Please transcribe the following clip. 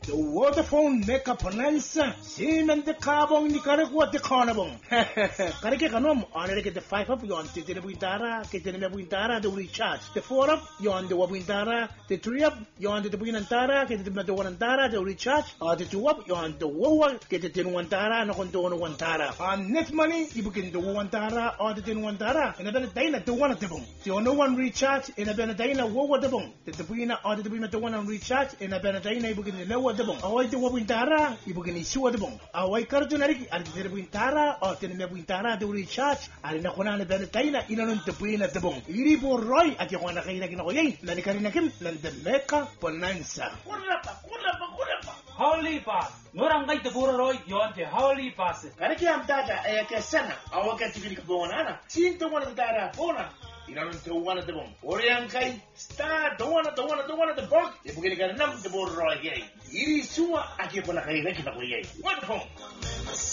The Vodafone Mega Bonanza. Sinan the carbon ni karagwa the carnabon. Karake kanom on the 5 up yon the Buintara, Ketan Buintara, the recharge. The 4 up yon the Wabintara, the 3 up yon the Buintara, get the Matawanantara, the recharge, or the 2 up yon the Wowa, get the Tinuantara, no Contono Wantara. On net money, you begin the Wantara or the Tinuantara, and a Benedina to one of the boom. The no one recharge in a Benedina Wowa the boom. The Buina or the Buina to one on recharge in a Benedina, you begin the lower the boom. Away the Wabintara, you begin issue the boom. Away Cardinari, and the Buintara or the Buintara to recharge, and in a Honana Benedina in a Buina the boom. Iribo Roy at Yohana Kainakin, Lanikarinaki, and the Mecca Bonanza. Holy Pass. Norangay the Burroy, yon the Holy Pass. Karakiam Dada, Ayakasana, our Catholic Bonana, seen to one of the Dada Bona. You don't to one of the boom. Oriankai, star, don't want the bog. If we're going to get a number the Burroy gay. Irisua, Akipona, What home?